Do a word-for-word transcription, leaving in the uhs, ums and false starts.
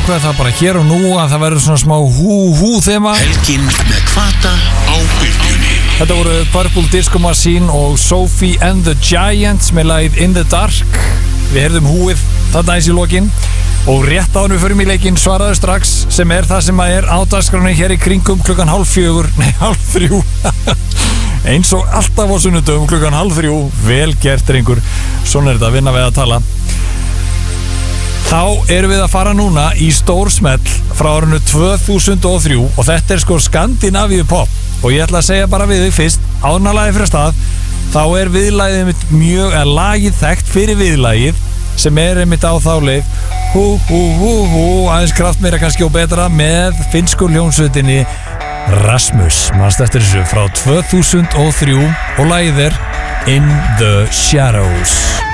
ákveða það bara hér og nú að það verður svona smá hú-hú þema. Helgin með Hvata á Bylgjunni. Þetta voru Purple Disco Machine og Sophie and the Giants með lagið In the Dark. Við heyrðum húið þarna eins í lokin og rétt áður við förum í leikinn svaraðu strax sem er það sem að er á dagskráni hér í kringum klukkan hálf fjögur, nei hálf þrjú eins og alltaf á sunnudöfum klukkan hálf þrjú, vel gert drengur, svona er þetta að vinna við að tala. Þá erum við að fara núna í stórsmell frá árinu tvö þúsund og þrjú og þetta er sko Skandinavíu pop og ég ætla að segja bara við þig fyrst, ánalagið fyrir stað, þá er viðlagið mitt mjög, að lagið þekkt fyrir viðlagið sem er einmitt á þá leið hú hú hú hú, aðeins kraft meira kannski og betra með finnsku hljómsveitinni Rasmus, mannst eftir þessu frá tvö þúsund og þrjú og lagið er In the Shadows.